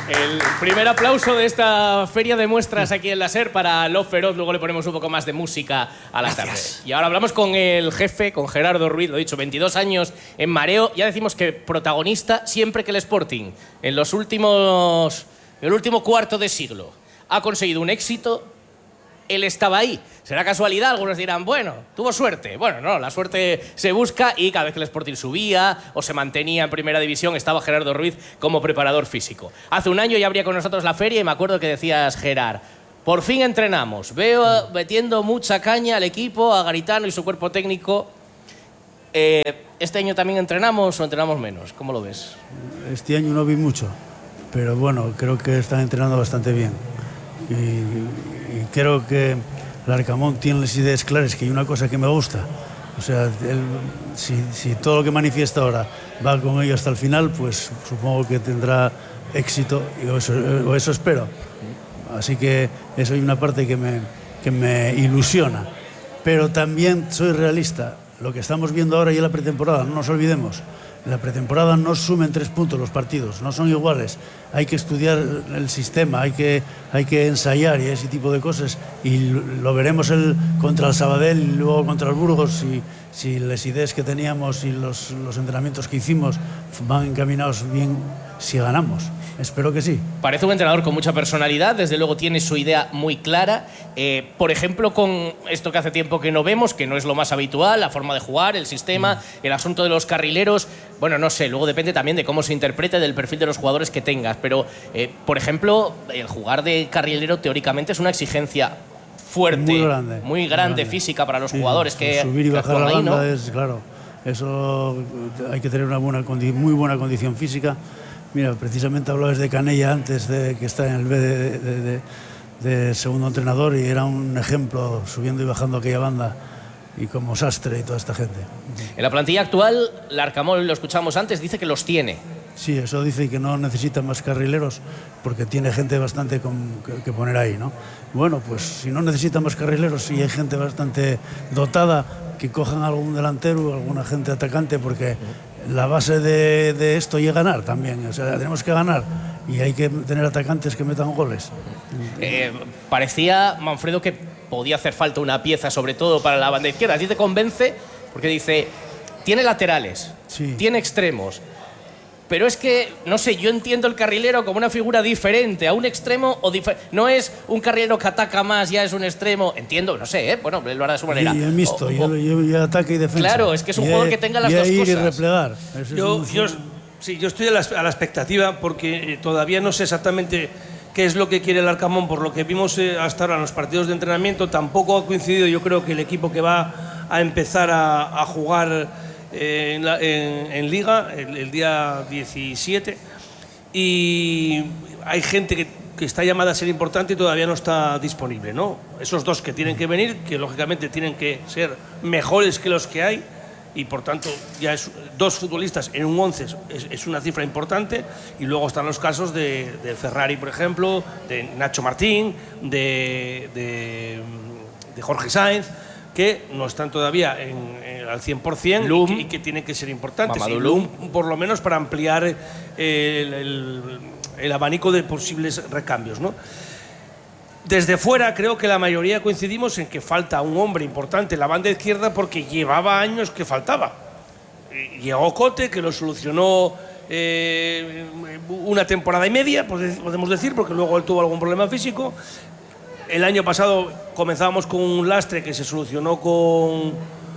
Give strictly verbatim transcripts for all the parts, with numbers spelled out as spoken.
El primer aplauso de esta feria de muestras aquí en la SER para Love Feroz. Luego le ponemos un poco más de música a la tarde. Y ahora hablamos con el jefe, con Gerardo Ruiz. Lo he dicho, veintidós años en mareo. Ya decimos que protagonista siempre que el Sporting, en los últimos... el último cuarto de siglo, ha conseguido un éxito. Él estaba ahí. ¿Será casualidad? Algunos dirán, bueno, tuvo suerte. Bueno, no, la suerte se busca y cada vez que el Sporting subía o se mantenía en primera división estaba Gerardo Ruiz como preparador físico. Hace un año ya habría con nosotros la feria y me acuerdo que decías, Gerard, por fin entrenamos. Veo metiendo mucha caña al equipo, a Garitano y su cuerpo técnico. Eh, ¿Este año también entrenamos o entrenamos menos? ¿Cómo lo ves? Este año no vi mucho, pero bueno, creo que están entrenando bastante bien. Y, y creo que el Arcamón tiene las ideas claras, que hay una cosa que me gusta. O sea, él, si, si todo lo que manifiesta ahora va con ello hasta el final, pues supongo que tendrá éxito, y eso, o eso espero. Así que eso hay una parte que me, que me ilusiona. Pero también soy realista. Lo que estamos viendo ahora y en la pretemporada, no nos olvidemos. En la pretemporada no sumen tres puntos los partidos, no son iguales. Hay que estudiar el sistema, hay que, hay que ensayar y ese tipo de cosas. Y lo veremos el, contra el Sabadell y luego contra el Burgos, si, si las ideas que teníamos y los, los entrenamientos que hicimos van encaminados bien, si ganamos. Espero que sí. Parece un entrenador con mucha personalidad, desde luego tiene su idea muy clara. Eh, por ejemplo, con esto que hace tiempo que no vemos, que no es lo más habitual, la forma de jugar, el sistema, mm. el asunto de los carrileros. Bueno, no sé, luego depende también de cómo se interprete, del perfil de los jugadores que tengas. Pero, eh, por ejemplo, el jugar de carrilero teóricamente es una exigencia fuerte, muy grande, muy grande, grande. física para los sí, jugadores. Que subir y bajar la banda ahí, ¿no? Es, claro, eso hay que tener una buena, muy buena condición física. Mira, precisamente hablabas de Canella antes, de que está en el B de, de, de, de segundo entrenador, y era un ejemplo subiendo y bajando aquella banda, y como Sastre y toda esta gente. En la plantilla actual, Larcamón, lo escuchamos antes, dice que los tiene. Sí, eso dice, que no necesita más carrileros porque tiene gente bastante con, que, que poner ahí, ¿no? Bueno, pues si no necesita más carrileros y hay gente bastante dotada, que cojan algún delantero, alguna gente atacante, porque la base de, de esto es ganar también. O sea, tenemos que ganar y hay que tener atacantes que metan goles. Eh, parecía, Manfredo, que podía hacer falta una pieza, sobre todo para la banda izquierda. ¿A ti te convence? Porque dice, tiene laterales, sí, tiene extremos. Pero es que, no sé, yo entiendo el carrilero como una figura diferente, a un extremo o diferente. No es un carrilero que ataca más, ya es un extremo. Entiendo, no sé, ¿eh? Bueno, él lo hará de su manera. Y es mixto, o, o, y, y ataque y defensa. Claro, es que es un y jugador que tenga las y dos ir cosas. Y replegar. Yo, yo, sí, yo estoy a la, a la expectativa porque eh, todavía no sé exactamente qué es lo que quiere el Arcamón. Por lo que vimos eh, hasta ahora en los partidos de entrenamiento, tampoco ha coincidido, yo creo, que el equipo que va a empezar a, a jugar En, la, en, en Liga el, el día diecisiete, y hay gente que, que está llamada a ser importante y todavía no está disponible, ¿no? Esos dos que tienen que venir, que lógicamente tienen que ser mejores que los que hay, y por tanto ya es dos futbolistas en un once es, es una cifra importante. Y luego están los casos de, de Ferrari, por ejemplo, de Nacho Martín, de, de, de Jorge Sáenz, que no están todavía en, en, al cien por cien y que, y que tienen que ser importantes. Y Lum, por lo menos para ampliar el, el, el abanico de posibles recambios, ¿no? Desde fuera creo que la mayoría coincidimos en que falta un hombre importante en la banda izquierda, porque llevaba años que faltaba. Llegó Cote, que lo solucionó eh, una temporada y media, podemos decir, porque luego él tuvo algún problema físico. El año pasado comenzábamos con un lastre que se solucionó con,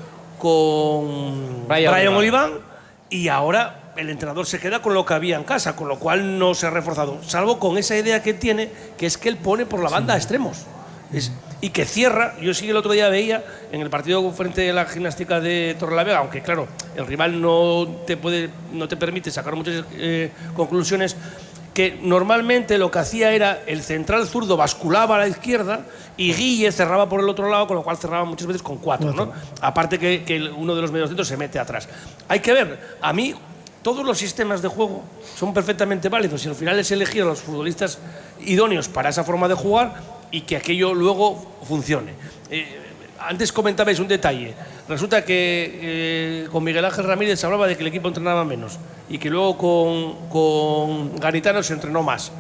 con Brian, Brian Oliván, y ahora el entrenador se queda con lo que había en casa, con lo cual no se ha reforzado, salvo con esa idea que tiene, que es que él pone por la banda sí. a extremos. Es, y que cierra. Yo sí el otro día veía en el partido frente a la Gimnástica de Torrelavega, aunque claro, el rival no te, puede, no te permite sacar muchas eh, conclusiones, que normalmente lo que hacía era el central zurdo basculaba a la izquierda y Guille cerraba por el otro lado, con lo cual cerraba muchas veces con cuatro, ¿no? Aparte que, que uno de los mediocentros se mete atrás. Hay que ver, a mí todos los sistemas de juego son perfectamente válidos y al final es elegir a los futbolistas idóneos para esa forma de jugar y que aquello luego funcione. Eh, antes comentabais un detalle. Resulta que eh, con Miguel Ángel Ramírez se hablaba de que el equipo entrenaba menos y que luego con, con Garitano se entrenó más.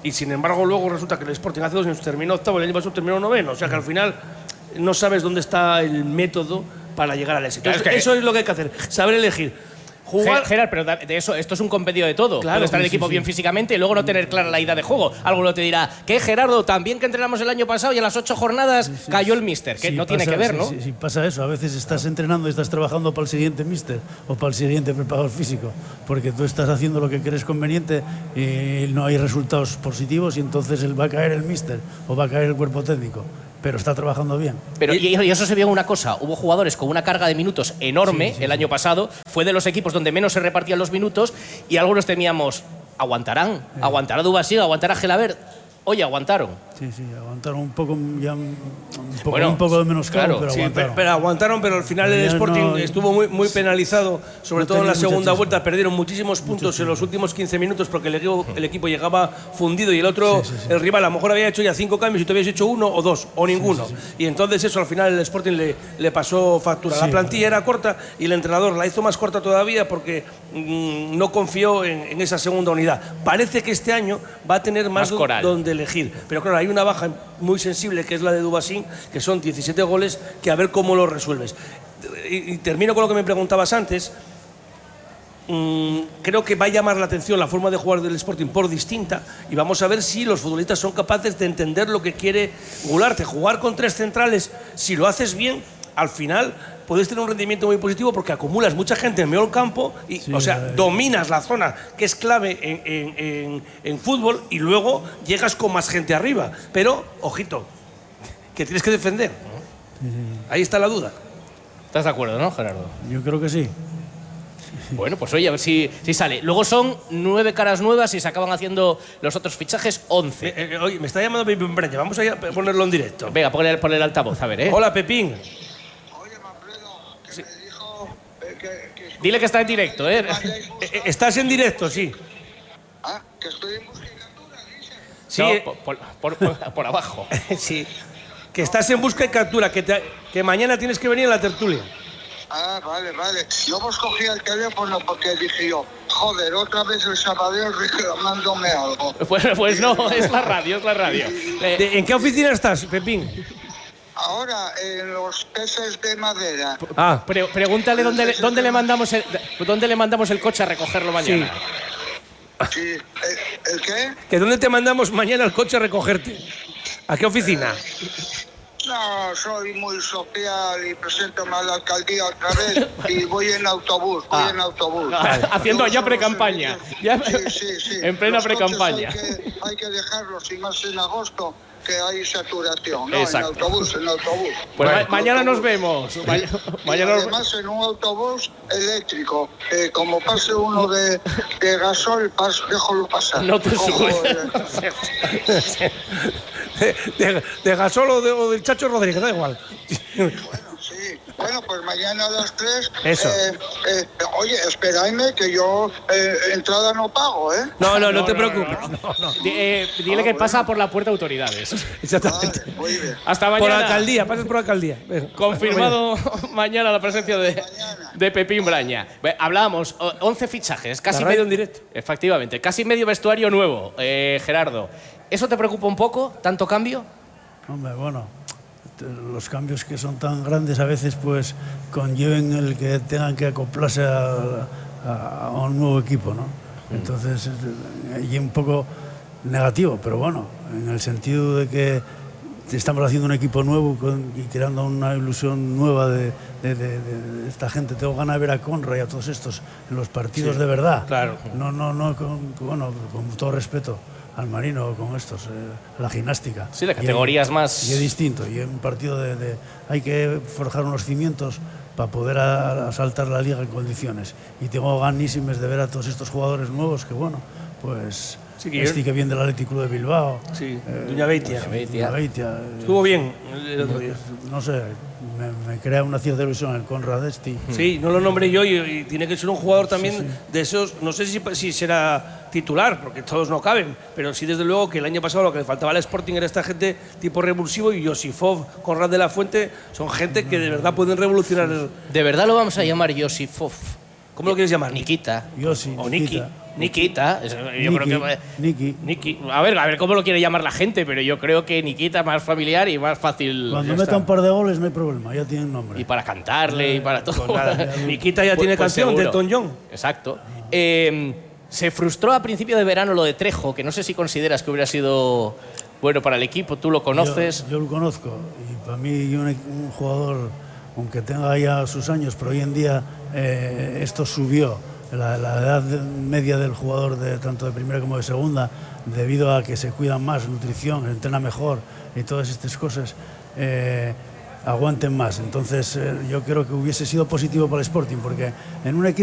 y sin embargo luego resulta que el Sporting hace dos años terminó octavo, el año pasado terminó noveno, o sea que al final no sabes dónde está el método para llegar al éxito. Claro, es que eso es lo que hay que hacer, saber elegir. Jugar... Gerard, pero de eso, esto es un compendio de todo. Claro, Puede estar el sí, equipo sí, bien sí. físicamente y luego no tener clara la idea de juego. Alguno te dirá, ¿qué, Gerardo? También que entrenamos el año pasado y a las ocho jornadas Sí, sí, cayó sí. el míster. Que Sí, no tiene pasa- que ver, sí, ¿no? Sí, sí, pasa eso. A veces estás entrenando y estás trabajando para el siguiente míster o para el siguiente preparador físico, porque tú estás haciendo lo que crees conveniente y no hay resultados positivos y entonces él va a caer el míster o va a caer el cuerpo técnico, pero está trabajando bien. Pero y, y eso se vio en una cosa. Hubo jugadores con una carga de minutos enorme Sí, sí, el sí. año pasado. Fue de los equipos donde menos se repartían los minutos y algunos temíamos, ¿aguantarán? ¿Aguantará Dubasí? ¿Aguantará Gelabert? Oye, aguantaron. Sí, sí, aguantaron un poco, ya un poco, Bueno, un poco de menoscabo, claro, pero Sí, aguantaron. pero, pero aguantaron, pero al final el Ya Sporting no- estuvo muy, muy penalizado, sobre no todo en la tenía mucha segunda chispa. vuelta. Perdieron muchísimos puntos en los últimos quince minutos porque el equipo, el equipo llegaba fundido y el otro, Sí, sí, sí. el rival, a lo mejor había hecho ya cinco cambios y tú habías hecho uno o dos o ninguno. Y entonces eso al final el Sporting le, le pasó factura. La Sí. plantilla era corta y el entrenador la hizo más corta todavía porque mm, no confió en, en esa segunda unidad. Parece que este año va a tener más, Más do- coral. donde elegir. Pero claro, hay una baja muy sensible que es la de Dubasín, que son diecisiete goles, que a ver cómo lo resuelves. Y, y termino con lo que me preguntabas antes. Mm, creo que va a llamar la atención la forma de jugar del Sporting por distinta y vamos a ver si los futbolistas son capaces de entender lo que quiere Goulart. Jugar con tres centrales, si lo haces bien, al final puedes tener un rendimiento muy positivo porque acumulas mucha gente en medio del campo y, Sí, o sea, eh. dominas la zona que es clave en, en- en- en fútbol y luego llegas con más gente arriba. Pero, ojito, que tienes que defender. Ahí está la duda. ¿Estás de acuerdo, no, Gerardo? Yo creo que sí. Bueno, pues oye, a ver si, si sale. Luego son nueve caras nuevas y se acaban haciendo los otros fichajes once. Eh, eh, oye, me está llamando Pepín Breña, vamos a ir a ponerlo en directo. Venga, ponle, ponle el altavoz, a ver, ¿eh? Hola, Pepín. Oye, Manfredo, que me dijo eh, que, que Dile que está en directo, ¿eh? Eh, eh, ¿Estás en directo? Sí. Ah, que estoy en busca y captura, dice. Sí, No, eh, por, por- por- por abajo. sí. Que estás en busca y captura, que, te- que mañana tienes que venir a la tertulia. Ah, vale, vale. No vos cogí el teléfono porque dije yo, joder, otra vez el Sabadell reclamándome algo. Pues, pues no, es la radio, es la radio. Eh, ¿De- ¿En qué oficina estás, Pepín? Ahora, en los peces de madera. Ah, pre- pregúntale dónde le, dónde, le mandamos el, dónde le mandamos el coche a recogerlo mañana. Sí. Eh, ¿El qué? ¿que dónde te mandamos mañana el coche a recogerte? ¿A qué oficina? No, soy muy social y preséntame a la alcaldía otra vez y voy en autobús, voy Ah. en autobús. Ah, haciendo Yo ya uso pre-campaña. los Ya- servicios- Sí, sí, sí. en plena Los coches pre-campaña. Hay que, hay que dejarlos, y más en agosto, que hay saturación, ¿no? Exacto. En autobús, en autobús. Pues ma- En mañana nos autobús. vemos. Ma- Y mañana nos- además en un autobús eléctrico, eh, como pase uno de, de gasol, pas, déjalo pasar. No te Cojo subes. el- ¿De, de, de Gasol o, de, o del Chacho Rodríguez? Da igual. Bueno, sí. Bueno, pues mañana a las tres. Eso. eh, eh, oye, esperadme que yo eh, entrada no pago, ¿eh? No, no, no, te no, preocupes. no, No, no. Di- eh, dile que pasa por la puerta de autoridades. Exactamente. Vale, muy bien. Hasta Por mañana. alcaldía, pasas por alcaldía. Venga. Confirmado mañana la presencia de, Mañana. de Pepín Braña. Ve, Hablábamos, o- once fichajes, casi La radio medio- en directo. Efectivamente, casi medio vestuario nuevo, eh, Gerardo. ¿Eso te preocupa un poco, tanto cambio? Hombre, bueno, te- los cambios que son tan grandes a veces pues conlleven el que tengan que acoplarse a, a- a un nuevo equipo, ¿no? Entonces, eh, y un poco negativo, pero bueno, en el sentido de que estamos haciendo un equipo nuevo con- y creando una ilusión nueva de, de- de- de- de esta gente. Tengo ganas de ver a Conra y a todos estos en los partidos Sí, de verdad. claro. No, no, no, con, bueno, con todo respeto al marino, con estos, eh, la gimnástica. Sí, de Y es- categorías más- Y es distinto, y es un partido de, de- hay que forjar unos cimientos para poder a- asaltar la liga en condiciones. Y tengo ganísimas de ver a todos estos jugadores nuevos que, bueno, pues Sí, que yo- este que viene del Atlético de Bilbao. Sí, Duña Beitia. Beitia. Beitia, eh, Estuvo bien el otro día. no sé, me, me crea una cierta ilusión el Conrad Esti. Sí, no lo nombré yo y, y tiene que ser un jugador también de esos, no sé si, si será titular, porque todos no caben, pero sí desde luego que el año pasado lo que le faltaba al Sporting era esta gente tipo revulsivo y Josifov, Conrad de la Fuente, son gente que de verdad pueden revolucionar el... ¿De verdad lo vamos a llamar Josifov? ¿Cómo lo quieres llamar? Nikita. Yo sí. O Niki. Nikita. Eso, yo Niki, creo que. Niki. Niki. A ver, a ver cómo lo quiere llamar la gente, pero yo creo que Nikita es más familiar y más fácil. Cuando Ya meta está. un par de goles no hay problema, ya tienen nombre. Y para cantarle y para todo. Pues nada, Nikita ya Pues- tiene pues canción, seguro. Elton John. Exacto. Eh, se frustró a principio de verano lo de Trejo, que no sé si consideras que hubiera sido bueno para el equipo. Tú lo conoces. Yo, yo lo conozco y para mí un, un jugador, aunque tenga ya sus años, pero hoy en día eh, esto subió. La, la edad media del jugador, de, tanto de primera como de segunda, debido a que se cuidan más, nutrición, entrena mejor y todas estas cosas, eh, aguanten más. Entonces, eh, yo creo que hubiese sido positivo para el Sporting, porque en un equipo